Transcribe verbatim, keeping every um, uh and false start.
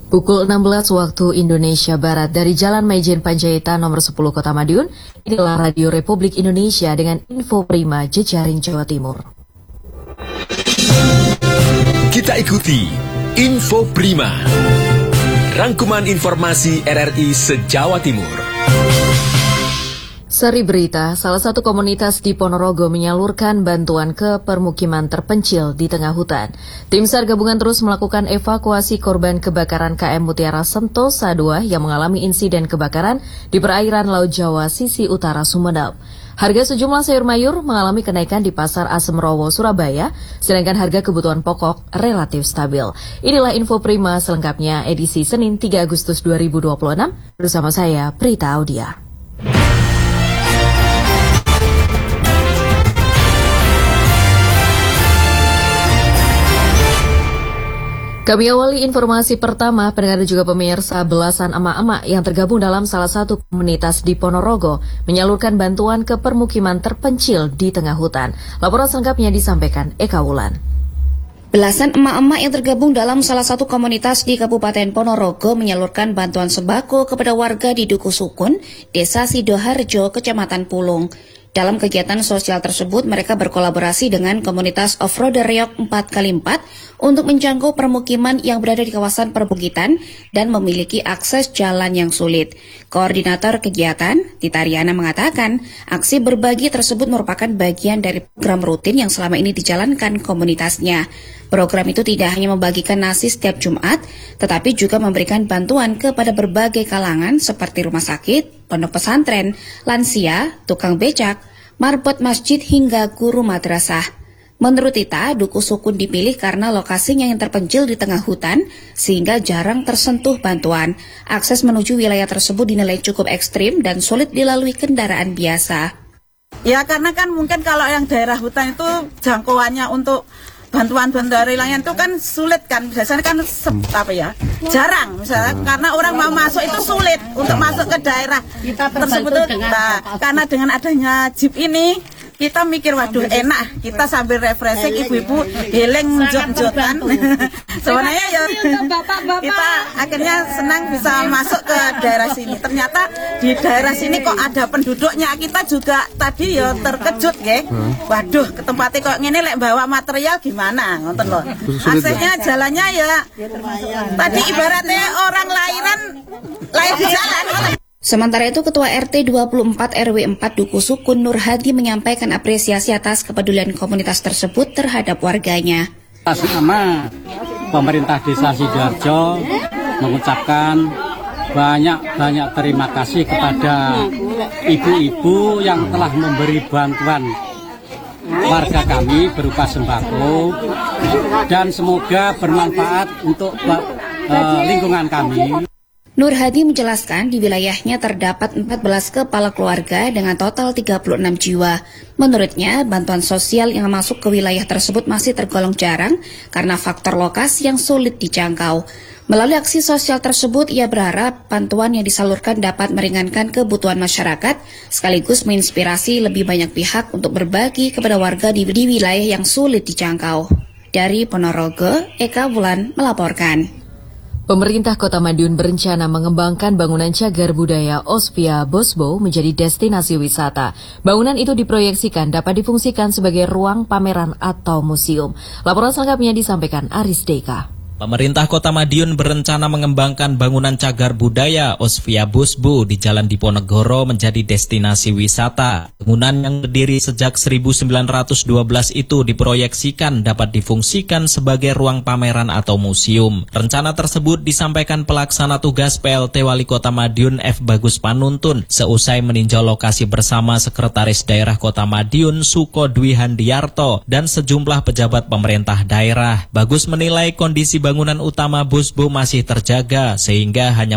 Pukul enam belas waktu Indonesia Barat dari Jalan Maijen Panjaitan nomor sepuluh Kota Madiun, inilah Radio Republik Indonesia dengan info prima jejaring Jawa Timur. Kita ikuti Info Prima, rangkuman informasi R R I se-Jawa Timur. Seri berita, salah satu komunitas di Ponorogo menyalurkan bantuan ke permukiman terpencil di tengah hutan. Tim SAR gabungan terus melakukan evakuasi korban kebakaran K M Mutiara Sentosa dua yang mengalami insiden kebakaran di perairan Laut Jawa sisi utara Sumeneb. Harga sejumlah sayur mayur mengalami kenaikan di Pasar Asemrowo, Surabaya, sedangkan harga kebutuhan pokok relatif stabil. Inilah info prima selengkapnya edisi Senin tiga Agustus dua ribu dua puluh enam bersama saya Prita Audia. Kami awali informasi pertama, pendengar dan juga pemirsa, belasan emak-emak yang tergabung dalam salah satu komunitas di Ponorogo menyalurkan bantuan ke permukiman terpencil di tengah hutan. Laporan selengkapnya disampaikan Eka Wulan. Belasan emak-emak yang tergabung dalam salah satu komunitas di Kabupaten Ponorogo menyalurkan bantuan sembako kepada warga di Duku Sukun, Desa Sidoharjo, Kecamatan Pulung. Dalam kegiatan sosial tersebut, mereka berkolaborasi dengan komunitas off-roader Riok empat kali empat untuk menjangkau permukiman yang berada di kawasan perbukitan dan memiliki akses jalan yang sulit. Koordinator kegiatan, Tita Riana, mengatakan aksi berbagi tersebut merupakan bagian dari program rutin yang selama ini dijalankan komunitasnya. Program itu tidak hanya membagikan nasi setiap Jumat, tetapi juga memberikan bantuan kepada berbagai kalangan seperti rumah sakit, pondok pesantren, lansia, tukang becak, marbot masjid hingga guru madrasah. Menurut Tita, Duku Sukun dipilih karena lokasinya yang terpencil di tengah hutan sehingga jarang tersentuh bantuan. Akses menuju wilayah tersebut dinilai cukup ekstrim dan sulit dilalui kendaraan biasa. Ya karena kan mungkin kalau yang daerah hutan itu jangkauannya untuk bantuan-bantuan lain itu kan sulit kan, biasanya kan se- apa ya jarang misalnya karena orang mau masuk itu sulit untuk masuk ke daerah tersebut. Nah, karena dengan adanya jeep ini kita mikir waduh enak kita sambil refreshing, ibu-ibu healing jot-jotan. Sebenarnya ya kita akhirnya senang bisa masuk ke daerah sini. Ternyata di daerah sini kok ada penduduknya, kita juga tadi ya terkejut ya. Waduh, ke tempatnya kok ngene lek bawa material gimana ngoten lho. Aksesnya jalannya ya tadi ibaratnya orang lairan lain di jalan. Sementara itu, Ketua R T dua puluh empat R W empat Duku Sukun Nur Hadi menyampaikan apresiasi atas kepedulian komunitas tersebut terhadap warganya. Atas nama pemerintah Desa Sidoharjo mengucapkan banyak-banyak terima kasih kepada ibu-ibu yang telah memberi bantuan warga kami berupa sembako dan semoga bermanfaat untuk uh, lingkungan kami. Nur Hadi menjelaskan di wilayahnya terdapat empat belas kepala keluarga dengan total tiga puluh enam jiwa. Menurutnya, bantuan sosial yang masuk ke wilayah tersebut masih tergolong jarang karena faktor lokasi yang sulit dijangkau. Melalui aksi sosial tersebut, ia berharap bantuan yang disalurkan dapat meringankan kebutuhan masyarakat, sekaligus menginspirasi lebih banyak pihak untuk berbagi kepada warga di, di wilayah yang sulit dijangkau. Dari Ponorogo, Eka Wulan melaporkan. Pemerintah Kota Madiun berencana mengembangkan bangunan cagar budaya Ospia Bosbo menjadi destinasi wisata. Bangunan itu diproyeksikan dapat difungsikan sebagai ruang pameran atau museum. Laporan selengkapnya disampaikan Aris Deka. Pemerintah Kota Madiun berencana mengembangkan bangunan cagar budaya Ospia Bosbo di Jalan Diponegoro menjadi destinasi wisata. Bangunan yang berdiri sejak seribu sembilan ratus dua belas itu diproyeksikan dapat difungsikan sebagai ruang pameran atau museum. Rencana tersebut disampaikan pelaksana tugas P L T Wali Kota Madiun F. Bagus Panuntun seusai meninjau lokasi bersama Sekretaris Daerah Kota Madiun Suko Dwi Handiarto dan sejumlah pejabat pemerintah daerah. Bagus menilai kondisi bangunan utama Bosbo masih terjaga sehingga hanya